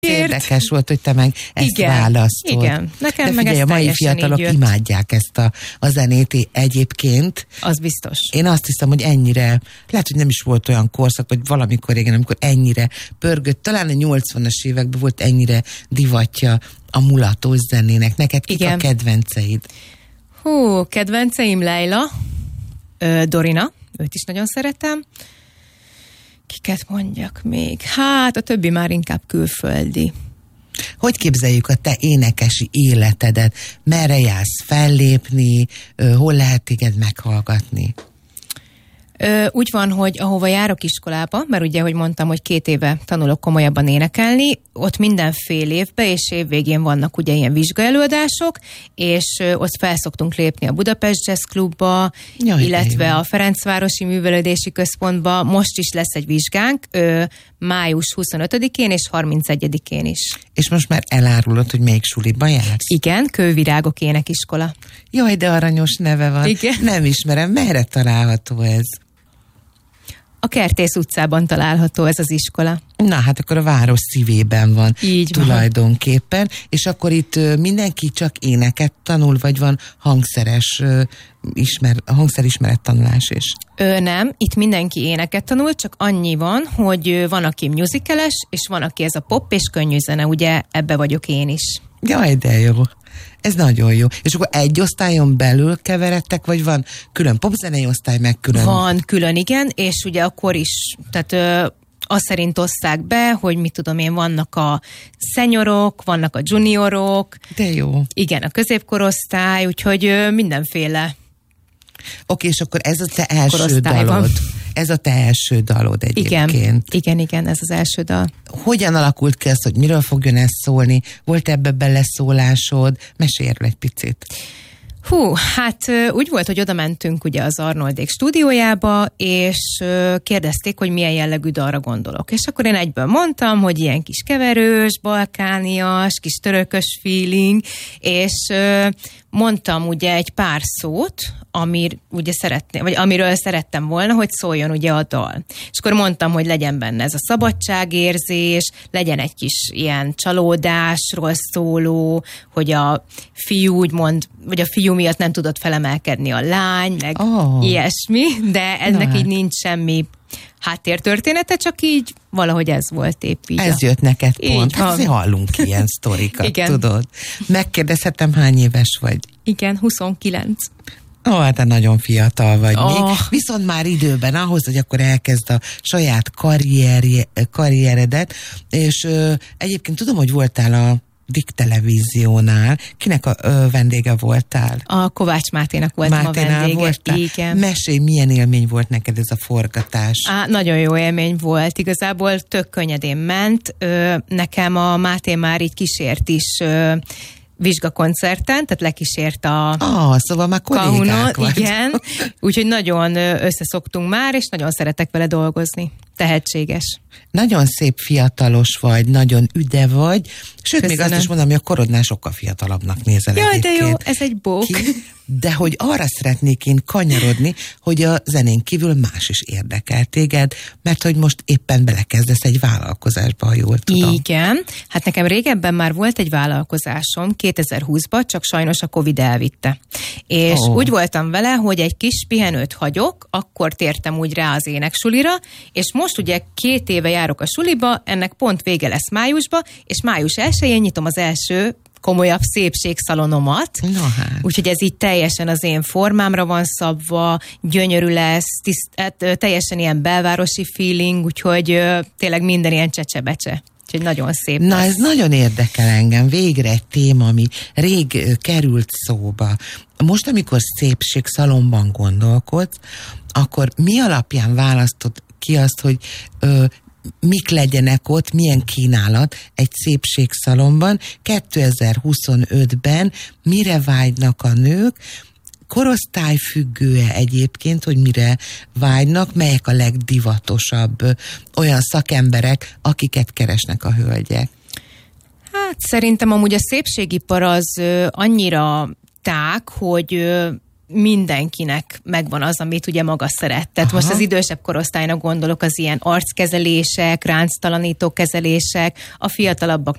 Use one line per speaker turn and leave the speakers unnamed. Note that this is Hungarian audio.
Érdekes volt, hogy te meg ezt választod.
Igen, nekem
de
meg
figyelj,
ez
a mai
teljesen
fiatalok
így jött.
imádják ezt a zenét egyébként.
Az biztos.
Én azt hiszem, hogy ennyire, lehet, hogy nem is volt olyan korszak, vagy valamikor régen, amikor ennyire pörgött. Talán a 80-as években volt ennyire divatja a mulatos zenének. Neked kik a kedvenceid?
Kedvenceim Leila, Dorina, őt is nagyon szeretem. Kiket mondjak még? Hát a többi már inkább külföldi.
Hogy képzeljük a te énekesi életedet? Merre jársz fellépni? Hol lehet téged meghallgatni?
Úgy van, hogy ahova járok iskolába, mert ugye, hogy mondtam, hogy 2 éve tanulok komolyabban énekelni, ott minden fél évben és évvégén vannak ugye ilyen vizsgaelőadások, és ott felszoktunk lépni a Budapest Jazz Klubba, illetve a Ferencvárosi Művelődési Központba. Most is lesz egy vizsgánk, május 25-én és 31-én is.
És most már elárulod, hogy melyik suliba jársz?
Igen, Kővirágok énekiskola.
Jaj, de aranyos neve van.
Igen.
Nem ismerem, merre található ez?
A Kertész utcában található ez az iskola.
Na, hát akkor a város szívében van.
Így
tulajdonképpen. És akkor itt mindenki csak éneket tanul, vagy van hangszerismeret tanulás is?
Nem, itt mindenki éneket tanul, csak annyi van, hogy van, aki musicales, és van, aki ez a pop és könnyű zene, ugye ebbe vagyok én is.
Jaj, de jó. Ez nagyon jó. És akkor egy osztályon belül keveredtek, vagy van külön popzenei osztály, meg külön?
Van külön, igen, és ugye akkor is, tehát azt szerint osszák be, hogy mit tudom én, vannak a szenyorok, vannak a juniorok.
De jó.
Igen, a középkorosztály, úgyhogy mindenféle.
Oké, és akkor ez a te első dalod. Ez a te első dalod egyébként.
Igen, ez az első dal.
Hogyan alakult ki az, hogy miről fogjon ez szólni? Volt ebbe beleszólásod? Mesélj erről egy picit.
Hát úgy volt, hogy oda mentünk ugye az Arnoldék stúdiójába, és kérdezték, hogy milyen jellegű dalra gondolok. És akkor én egyből mondtam, hogy ilyen kis keverős, balkánias, kis törökös feeling, és mondtam ugye egy pár szót, amiről szerettem volna, hogy szóljon ugye a dal. És akkor mondtam, hogy legyen benne ez a szabadságérzés, legyen egy kis ilyen csalódásról szóló, hogy a fiú úgymond, vagy a fiú miatt nem tudott felemelkedni a lány, meg ilyesmi, de ennek így nincs semmi háttértörténete, csak így valahogy ez volt épp így.
Ez jött neked pont. Hát azért hallunk ilyen sztorikat,
igen.
Tudod. Megkérdezhetem, hány éves vagy?
Igen, 29.
Hát te nagyon fiatal vagy még. Viszont már időben ahhoz, hogy akkor elkezd a saját karrieredet, és egyébként tudom, hogy voltál a Dick Televíziónál. Kinek a vendége voltál?
A Kovács Máténak voltam a vendége.
Voltál?
Igen.
Mesélj, milyen élmény volt neked ez a forgatás?
Nagyon jó élmény volt. Igazából tök könnyedén ment. Nekem a Máté már így kísért is vizsgakoncerten, tehát lekísért a
szóval már kollégák vagy.
Igen, úgyhogy nagyon összeszoktunk már, és nagyon szeretek vele dolgozni. Tehetséges.
Nagyon szép fiatalos vagy, nagyon üde vagy, sőt,
Köszönöm.
még azt is mondom, hogy a korodnál sokkal fiatalabbnak nézel egyébként.
Jaj, de jó, ez egy bók.
De hogy arra szeretnék én kanyarodni, hogy a zenén kívül más is érdekel téged, mert hogy most éppen belekezdesz egy vállalkozásba, ha jól tudom.
Igen, hát nekem régebben már volt egy vállalkozásom 2020-ban, csak sajnos a Covid elvitte. És úgy voltam vele, hogy egy kis pihenőt hagyok, akkor tértem úgy rá az éneksulira, és most ugye 2 éve járok a suliba, ennek pont vége lesz májusba, és május 1-én nyitom az első komolyabb szépségszalonomat. Úgyhogy ez így teljesen az én formámra van szabva, gyönyörű lesz, teljesen ilyen belvárosi feeling, úgyhogy tényleg minden ilyen csecsebecse. Úgyhogy nagyon szép lesz.
Ez nagyon érdekel engem. Végre egy téma, ami rég került szóba. Most, amikor szépségszalonban gondolkodsz, akkor mi alapján választod ki azt, hogy mik legyenek ott, milyen kínálat egy szépségszalonban 2025-ben, mire vágynak a nők, korosztályfüggő-e egyébként, hogy mire vágynak, melyek a legdivatosabb olyan szakemberek, akiket keresnek a hölgyek?
Hát szerintem amúgy a szépségipar az annyira tág, hogy mindenkinek megvan az, amit ugye maga szeret. Tehát most az idősebb korosztálynak gondolok, az ilyen arckezelések, ránctalanító kezelések, a fiatalabbak